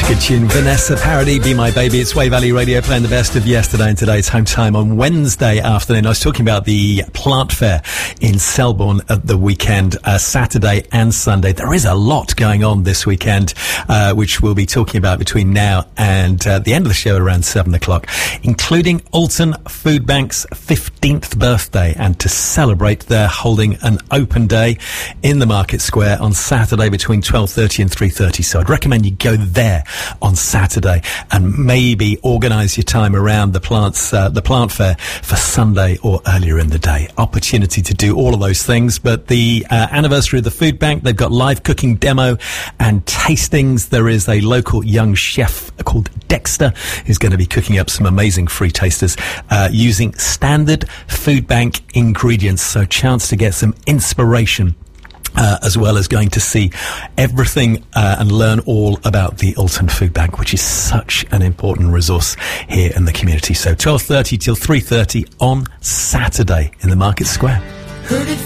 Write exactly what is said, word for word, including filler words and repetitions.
Good tune. Vanessa Paradis, Be My Baby. It's Way Valley Radio playing the best of yesterday and today's home time on Wednesday afternoon. I was talking about the plant fair in Selborne at the weekend, uh, Saturday and Sunday. There is a lot going on this weekend, uh, which we'll be talking about between now and uh, the end of the show around seven o'clock, including Alton Food Bank's fifteenth birthday. And to celebrate, they're holding an open day in the Market Square on Saturday between twelve thirty and three thirty. So I'd recommend you go there on Saturday and maybe organise your time around the plants, uh, the plant fair for Sunday or earlier in the day. Opportunity to do all of those things. But the uh, anniversary of the food bank, they've got live cooking demo and tastings. There is a local young chef called Dexter who's going to be cooking up some amazing free tasters uh, using standard food bank ingredients. So chance to get some inspiration. Uh, as well as going to see everything uh, and learn all about the Alton Food Bank, which is such an important resource here in the community. So twelve thirty till three thirty on Saturday in the Market Square. Heard it